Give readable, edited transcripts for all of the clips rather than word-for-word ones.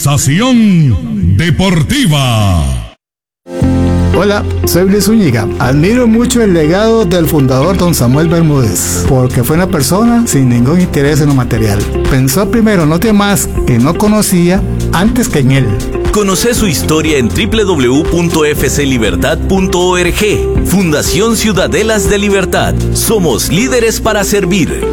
Sensación deportiva. Hola, soy Luis Zúñiga. Admiro mucho el legado del fundador don Samuel Bermúdez, porque fue una persona sin ningún interés en lo material. Pensó primero en los demás que no conocía antes que en él. Conoce su historia en www.fclibertad.org. Fundación Ciudadelas de Libertad. Somos líderes para servir.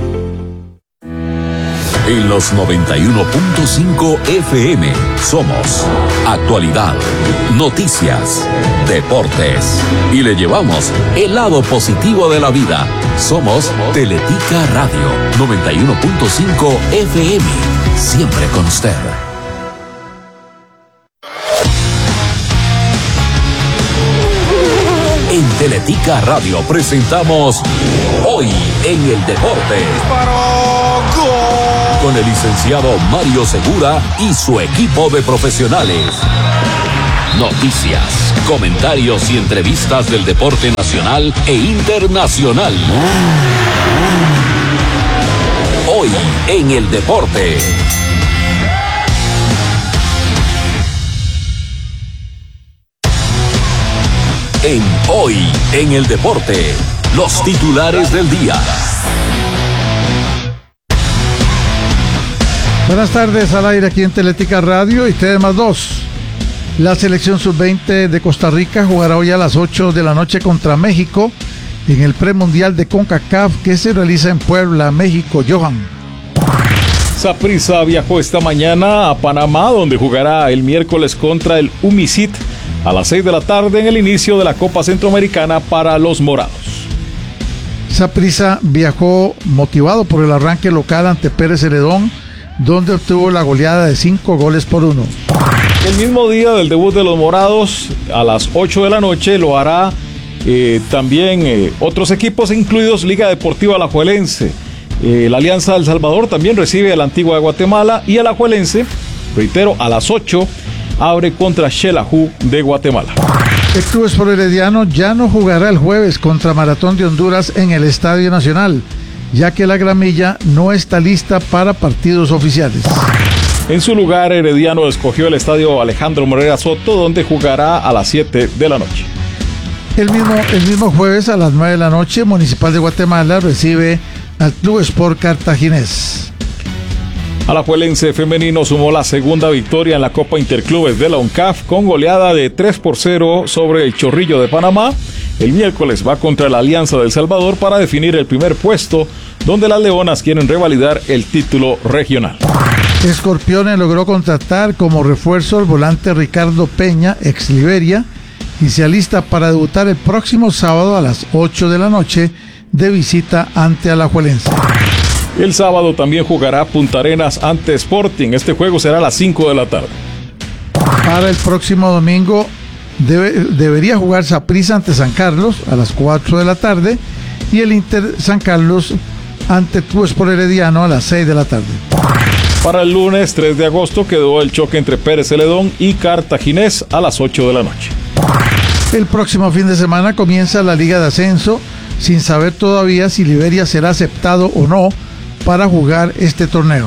En los 91.5 FM somos actualidad, noticias, deportes y le llevamos el lado positivo de la vida. Somos Teletica Radio 91.5 FM, siempre con usted. En Teletica Radio presentamos Hoy en el Deporte. Con el licenciado Mario Segura y su equipo de profesionales. Noticias, comentarios y entrevistas del deporte nacional e internacional. Hoy en el Deporte. En Hoy en el Deporte, los titulares del día. Buenas tardes, al aire aquí en Teletica Radio y TD+2. La selección sub-20 de Costa Rica jugará hoy a las 8 de la noche contra México en el premundial de CONCACAF que se realiza en Puebla, México. Johan. Saprissa viajó esta mañana a Panamá, donde jugará el miércoles contra el Umisit a las 6 de la tarde en el inicio de la Copa Centroamericana para los morados. Saprissa viajó motivado por el arranque local ante Pérez Celedón, donde obtuvo la goleada de 5-1. El mismo día del debut de los morados, a las 8 de la noche, lo hará también otros equipos, incluidos Liga Deportiva Alajuelense. La Alianza del Salvador también recibe a la Antigua de Guatemala y Alajuelense, reitero, a las 8 abre contra Xelajú de Guatemala. El Club Sport Herediano ya no jugará el jueves contra Maratón de Honduras en el Estadio Nacional, ya que la gramilla no está lista para partidos oficiales. En su lugar, Herediano escogió el estadio Alejandro Morera Soto, donde jugará a las 7 de la noche. El mismo jueves a las 9 de la noche, Municipal de Guatemala recibe al Club Sport Cartaginés. Alajuelense femenino sumó la segunda victoria en la Copa Interclubes de la ONCAF con goleada de 3-0 sobre el Chorrillo de Panamá. El miércoles va contra la Alianza del Salvador para definir el primer puesto, donde las Leonas quieren revalidar el título regional. Escorpiones logró contratar como refuerzo al volante Ricardo Peña, ex Liberia, y se alista para debutar el próximo sábado a las 8 de la noche de visita ante Alajuelense. El sábado también jugará Punta Arenas ante Sporting. Este juego será a las 5 de la tarde. Para el próximo domingo debería jugar Saprissa ante San Carlos a las 4 de la tarde y el Inter San Carlos ante Club Sport Herediano a las 6 de la tarde. Para el lunes 3 de agosto quedó el choque entre Pérez Celedón y Cartaginés a las 8 de la noche. El próximo fin de semana comienza la Liga de Ascenso, sin saber todavía si Liberia será aceptado o no para jugar este torneo.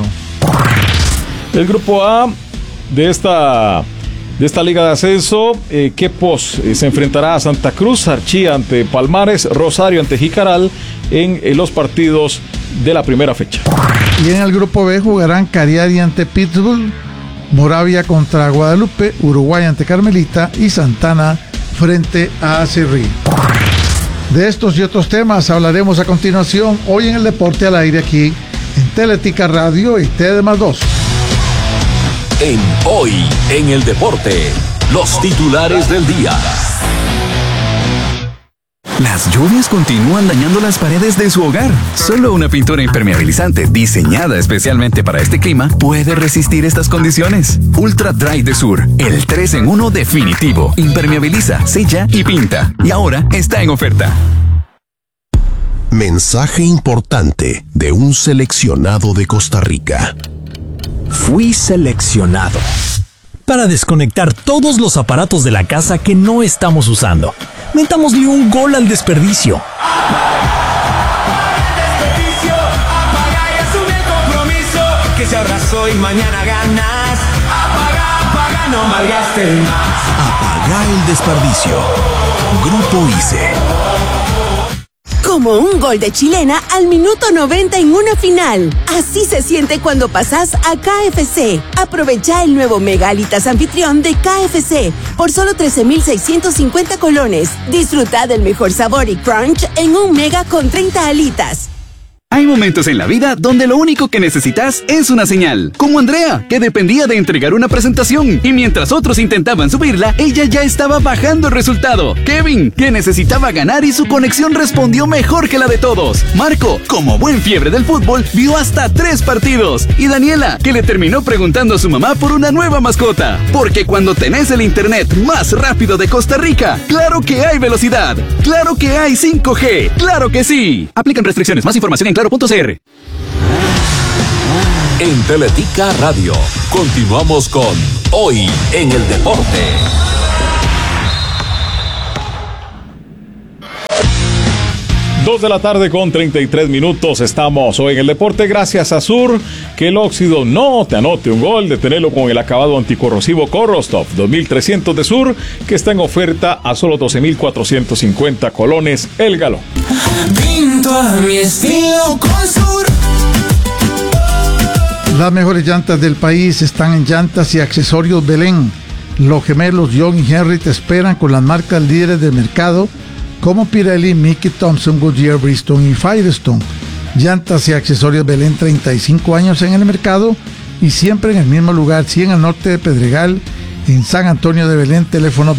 El grupo A de esta Liga de Ascenso, Quepos se enfrentará a Santa Cruz, Archía ante Palmares, Rosario ante Jicaral en los partidos de la primera fecha. Y en el grupo B jugarán Cariari ante Pittsburgh, Moravia contra Guadalupe, Uruguay ante Carmelita y Santana frente a Acerrí. De estos y otros temas hablaremos a continuación hoy en el Deporte al Aire aquí en Teletica Radio y TD+2. En Hoy en el Deporte, los titulares del día. Las lluvias continúan dañando las paredes de su hogar. Solo una pintura impermeabilizante diseñada especialmente para este clima puede resistir estas condiciones. Ultra Dry de Sur, el 3-en-1 definitivo. Impermeabiliza, sella y pinta. Y ahora está en oferta. Mensaje importante de un seleccionado de Costa Rica. Fui seleccionado para desconectar todos los aparatos de la casa que no estamos usando. Metámosle un gol al desperdicio. que si ahorras hoy, mañana ganas. Apaga, no malgastes más. Apaga el desperdicio. Grupo ICE. Como un gol de chilena al minuto 90 en una final. Así se siente cuando pasas a KFC. Aprovecha el nuevo Mega Alitas Anfitrión de KFC por solo 13,650 colones. Disfruta del mejor sabor y crunch en un Mega con 30 alitas. Hay momentos en la vida donde lo único que necesitas es una señal. Como Andrea, que dependía de entregar una presentación y mientras otros intentaban subirla, ella ya estaba bajando el resultado. Kevin, que necesitaba ganar y su conexión respondió mejor que la de todos. Marco, como buen fiebre del fútbol, vio hasta 3 partidos. Y Daniela, que le terminó preguntando a su mamá por una nueva mascota. Porque cuando tenés el internet más rápido de Costa Rica, claro que hay velocidad. Claro que hay 5G. Claro que sí. Aplican restricciones. Más información en claro.cr. En Teletica Radio, continuamos con Hoy en el Deporte. Dos de la tarde con 33 minutos. Estamos hoy en el deporte gracias a Sur. Que el óxido no te anote un gol. Detenelo con el acabado anticorrosivo Corrostov 2300 de Sur, que está en oferta a solo 12,450 colones el galón. Pinto a mi estilo con Sur. Las mejores llantas del país están en Llantas y Accesorios Belén. Los gemelos John y Henry te esperan con las marcas líderes del mercado como Pirelli, Mickey Thompson, Goodyear, Bridgestone y Firestone. Llantas y Accesorios Belén, 35 años en el mercado y siempre en el mismo lugar, 100 al norte de Pedregal, en San Antonio de Belén, teléfono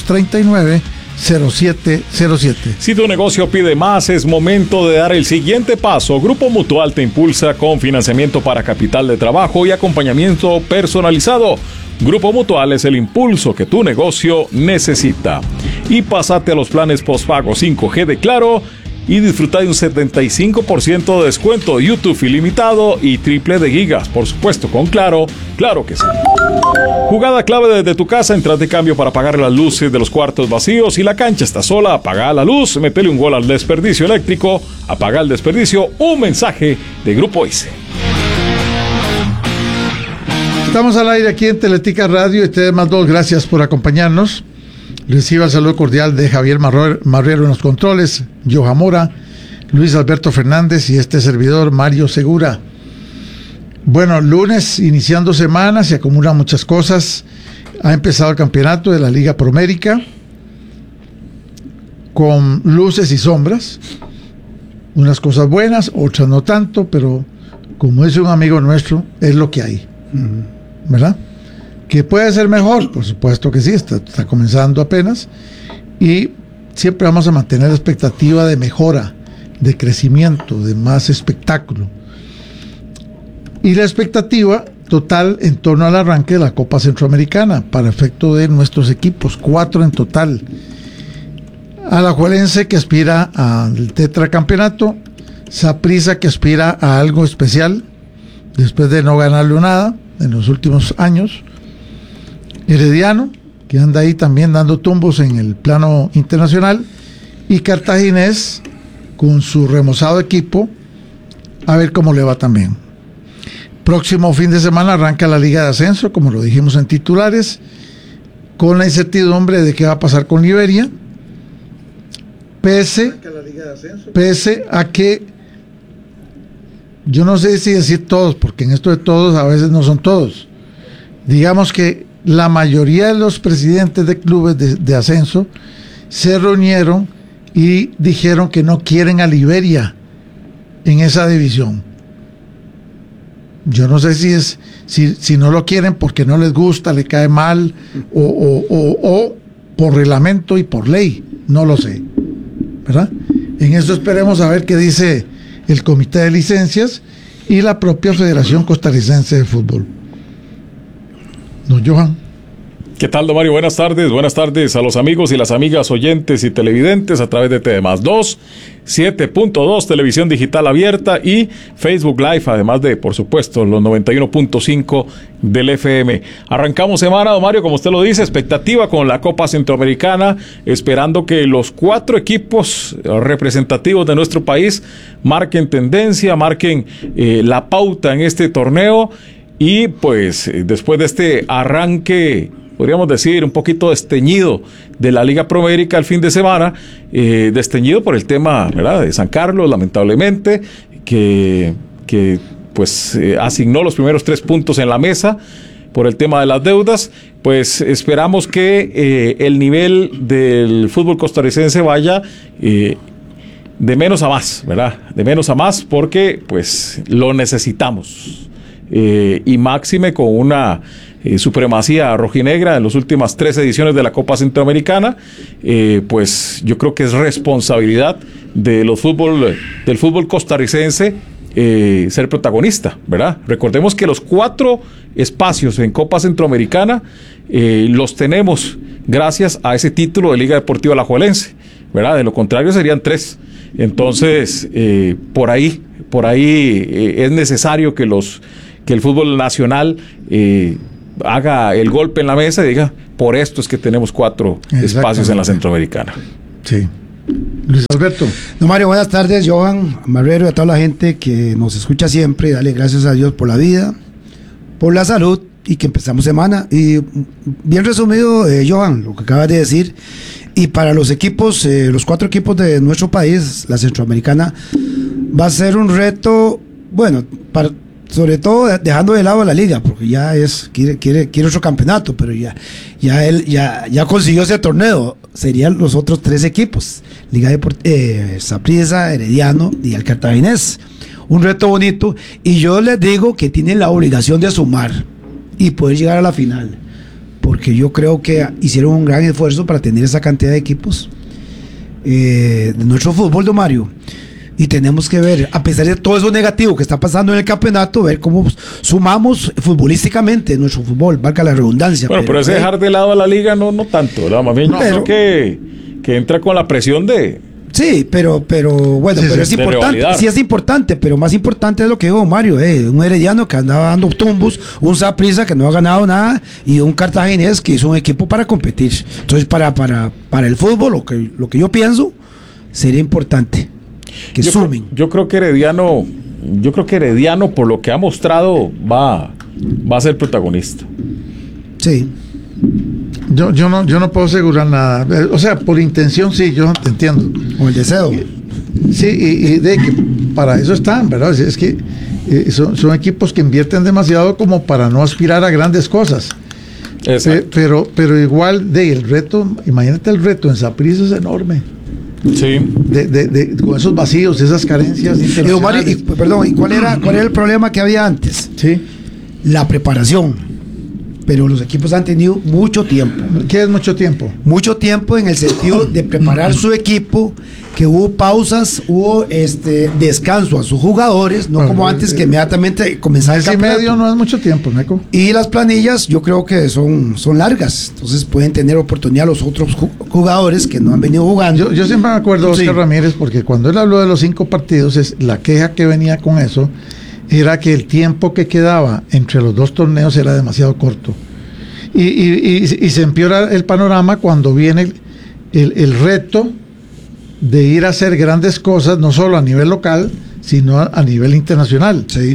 2239-0707. Si tu negocio pide más, es momento de dar el siguiente paso. Grupo Mutual te impulsa con financiamiento para capital de trabajo y acompañamiento personalizado. Grupo Mutual es el impulso que tu negocio necesita. Y pásate a los planes postpago 5G de Claro y disfruta de un 75% de descuento de YouTube ilimitado y triple de gigas. Por supuesto, con Claro, claro que sí. Jugada clave desde tu casa, entras de cambio para apagar las luces de los cuartos vacíos y la cancha está sola. Apaga la luz, métele un gol al desperdicio eléctrico. Apaga el desperdicio, un mensaje de Grupo ICE. Estamos al aire aquí en Teletica Radio y TDM2, gracias por acompañarnos. Reciba el saludo cordial de Javier Marrero en los controles, Johan Mora, Luis Alberto Fernández y este servidor Mario Segura. Bueno, lunes iniciando semana, se acumulan muchas cosas. Ha empezado el campeonato de la Liga Promérica con luces y sombras, unas cosas buenas, otras no tanto, pero como dice un amigo nuestro, es lo que hay, ¿verdad? ¿Que puede ser mejor? Por supuesto que sí, está comenzando apenas y siempre vamos a mantener la expectativa de mejora, de crecimiento, de más espectáculo. Y la expectativa total en torno al arranque de la Copa Centroamericana para efecto de nuestros equipos, 4 en total. Alajuelense que aspira al tetracampeonato, Saprissa que aspira a algo especial después de no ganarle nada en los últimos años, Herediano que anda ahí también dando tumbos en el plano internacional, y Cartaginés con su remozado equipo a ver cómo le va también. Próximo fin de semana arranca la Liga de Ascenso, como lo dijimos en titulares, con la incertidumbre de qué va a pasar con Liberia, pese a que yo no sé si decir todos, porque en esto de todos a veces no son todos, digamos que la mayoría de los presidentes de clubes de ascenso se reunieron y dijeron que no quieren a Liberia en esa división. Yo no sé si no lo quieren porque no les gusta, le cae mal, o por reglamento y por ley, no lo sé, ¿verdad? En eso esperemos a ver qué dice el Comité de Licencias y la propia Federación Costarricense de Fútbol. ¿No, Johan? ¿Qué tal, don Mario? Buenas tardes a los amigos y las amigas oyentes y televidentes a través de TD+2, 7.2, televisión digital abierta y Facebook Live, además de, por supuesto, los 91.5 del FM. Arrancamos semana, don Mario, como usted lo dice, expectativa con la Copa Centroamericana, esperando que los 4 equipos representativos de nuestro país marquen tendencia, marquen la pauta en este torneo y pues después de este arranque, podríamos decir, un poquito desteñido de la Liga Promérica el fin de semana, desteñido por el tema, ¿verdad?, de San Carlos, lamentablemente, que asignó los primeros 3 puntos en la mesa por el tema de las deudas. Pues esperamos que el nivel del fútbol costarricense vaya de menos a más, ¿verdad? De menos a más, porque pues lo necesitamos. Y máxime con una supremacía rojinegra en las últimas 3 ediciones de la Copa Centroamericana, pues yo creo que es responsabilidad del fútbol costarricense ser protagonista, ¿verdad? Recordemos que los 4 espacios en Copa Centroamericana los tenemos gracias a ese título de Liga Deportiva Alajuelense, ¿verdad? De lo contrario serían 3. Entonces, por ahí es necesario que el fútbol nacional haga el golpe en la mesa y diga, por esto es que tenemos 4 espacios en la Centroamericana. Sí. Luis Alberto. No, Mario, buenas tardes, Johan, Marrero y a toda la gente que nos escucha siempre. Dale gracias a Dios por la vida, por la salud y que empezamos semana. Y bien resumido, Johan, lo que acabas de decir. Y para los equipos, los 4 equipos de nuestro país, la Centroamericana, va a ser un reto, bueno, sobre todo dejando de lado la liga, porque ya quiere otro campeonato, pero ya consiguió ese torneo. Serían los otros 3 equipos, Liga Saprissa, Herediano y el Cartaginés. Un reto bonito, y yo les digo que tienen la obligación de sumar y poder llegar a la final, porque yo creo que hicieron un gran esfuerzo para tener esa cantidad de equipos de nuestro fútbol, don Mario. Y tenemos que ver, a pesar de todo eso negativo que está pasando en el campeonato, ver cómo sumamos futbolísticamente nuestro fútbol, valga la redundancia. Bueno, pero ese dejar de lado a la liga no tanto, ¿verdad? Más bien, creo que entra con la presión de... Sí, pero bueno, pero es importante, sí es importante, pero más importante es lo que dijo Mario, un Herediano que andaba dando tumbos, un Saprissa que no ha ganado nada y un Cartaginés que hizo un equipo para competir. Entonces, para el fútbol, lo que yo pienso, sería importante que sumen. Yo creo que Herediano, por lo que ha mostrado, va a ser protagonista. Sí. Yo no puedo asegurar nada. O sea, por intención sí, yo te entiendo. O el deseo. Sí, y de que para eso están, ¿verdad? Es que son equipos que invierten demasiado como para no aspirar a grandes cosas. Pero igual el reto, imagínate el reto en Saprissa es enorme. Sí. Con esos vacíos, esas carencias internacionales. ¿Y cuál era el problema que había antes? Sí. La preparación. Pero los equipos han tenido mucho tiempo. ¿Qué es mucho tiempo? Mucho tiempo en el sentido de preparar su equipo, que hubo pausas, hubo descanso a sus jugadores, no como antes que inmediatamente comenzaba el campeonato. Medio no es mucho tiempo, Neco. Y las planillas yo creo que son largas, entonces pueden tener oportunidad los otros jugadores que no han venido jugando. Yo siempre me acuerdo de Oscar Ramírez, porque cuando él habló de los 5 partidos, la queja que venía con eso era que el tiempo que quedaba entre los 2 torneos era demasiado corto. Y se empeora el panorama cuando viene el reto de ir a hacer grandes cosas, no solo a nivel local, sino a nivel internacional. Sí.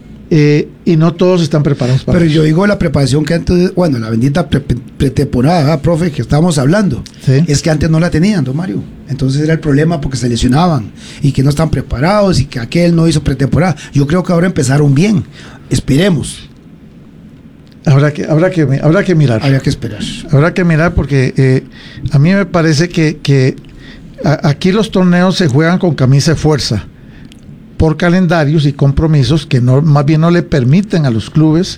Y no todos están preparados para eso. Pero yo digo la preparación que antes, bueno, la bendita pretemporada, profe, que estábamos hablando, ¿sí? Es que antes no la tenían, don Mario. Entonces era el problema porque se lesionaban y que no están preparados y que aquel no hizo pretemporada. Yo creo que ahora empezaron bien. Esperemos. Habrá que mirar. Habría que esperar. Habrá que mirar porque a mí me parece que aquí los torneos se juegan con camisa de fuerza, por calendarios y compromisos que más bien no le permiten a los clubes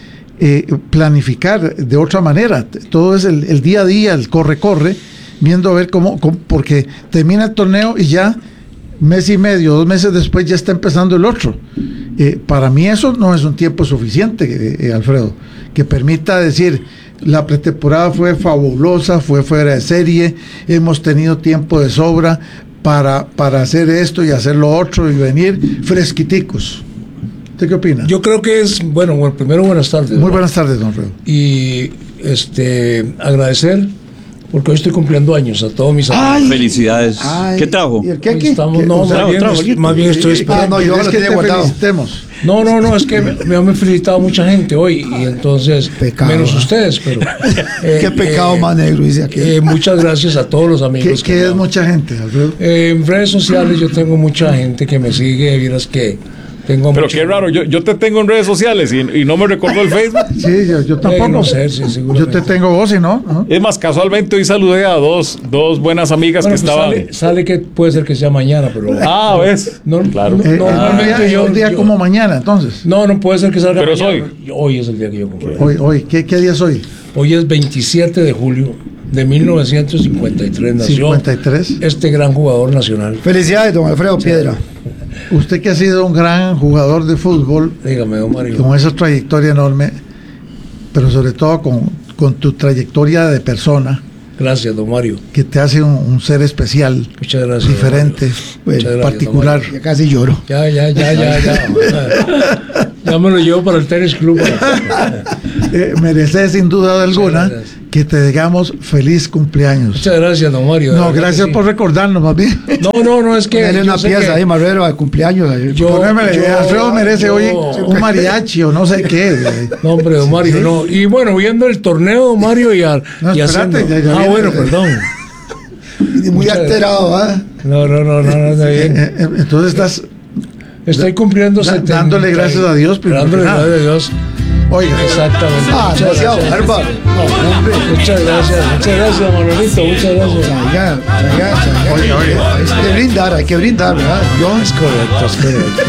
planificar de otra manera. Todo es el día a día, el corre, viendo a ver cómo, porque termina el torneo y ya mes y medio, 2 meses después ya está empezando el otro. Para mí eso no es un tiempo suficiente, Alfredo, que permita decir, la pretemporada fue fabulosa, fue fuera de serie, hemos tenido tiempo de sobra para hacer esto y hacer lo otro y venir fresquiticos. ¿Usted qué opina? Yo creo que es, bueno, primero buenas tardes. Muy buenas tardes, don Alfredo. Y agradecer, porque hoy estoy cumpliendo años a todos mis amigos. ¡Ay! Felicidades. Ay. ¿Qué trajo? ¿Y el qué aquí? Más bien estoy esperando. No, yo lo tenía guardado. No, es que me han felicitado mucha gente hoy y entonces, pecado, menos ustedes, pero... qué pecado más negro, dice aquí. Muchas gracias a todos los amigos. ¿Qué es mucha gente, Alfredo? En redes sociales yo tengo mucha gente que me sigue, vieras que... Pero qué raro, yo te tengo en redes sociales y no me recordó el Facebook. Sí, yo tampoco. No sé, sí, yo te tengo vos y no. Es más, casualmente hoy saludé a dos buenas amigas que estaban. Sale que puede ser que sea mañana, pero. ¿Ves? Claro. Normalmente un día como mañana, entonces. No puede ser que salga. Pero mañana. es hoy. Hoy es el día que yo compré. Hoy, ¿qué día es hoy? Hoy es 27 de julio de 1953. Nació 53. Este gran jugador nacional. Felicidades, don Alfredo Piedra. Usted que ha sido un gran jugador de fútbol, dígame, don Mario, con esa trayectoria enorme, pero sobre todo con tu trayectoria de persona. Gracias, don Mario. Que te hace un ser especial. Muchas gracias. Diferente, particular. Ya casi lloro. Ya. Ya me lo llevo para el tenis club. Mereces sin duda alguna que te digamos feliz cumpleaños. Muchas gracias, don Mario. No, gracias por recordarnos, más bien. No, es que. Dale una pieza ahí, Marrero, al cumpleaños. Alfredo merece hoy un mariachi o no sé qué. No, hombre, don Mario, no. Y bueno, viendo el torneo, don Mario, espérate, bueno, perdón. Muy alterado, ¿ah? No, está bien. Entonces estoy cumpliendo dándole gracias a Dios. Dándole gracias a Dios. Oiga. Exactamente. Demasiado bárbaro. Muchas gracias, Manolito. Muchas gracias. Ya. Hay que brindar, ¿verdad? Es correcto.